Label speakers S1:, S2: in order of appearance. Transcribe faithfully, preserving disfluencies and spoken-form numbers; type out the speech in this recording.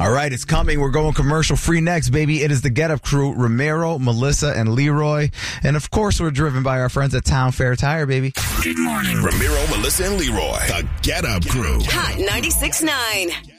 S1: All right, it's coming. We're going commercial free next, baby. It is the Get Up Crew, Ramiro, Melissa, and Leroy. And of course, we're driven by our friends at Town Fair Tire, baby.
S2: Good morning. Ramiro, Melissa, and Leroy. The Get Up Crew.
S3: Hot ninety-six point nine.